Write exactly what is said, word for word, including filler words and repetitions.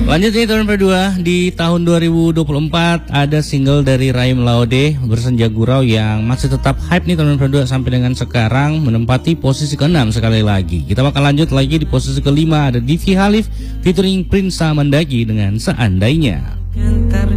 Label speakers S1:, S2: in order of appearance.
S1: Lanjut nih tahun kedua, di tahun dua ribu dua puluh empat ada single dari Raim Laude Bersenja Gurau yang masih tetap hype nih tahun kedua sampai dengan sekarang, menempati posisi keenam sekali lagi. Kita bakal lanjut lagi di posisi kelima, ada Divi Halif featuring Prince Samandagi dengan Seandainya.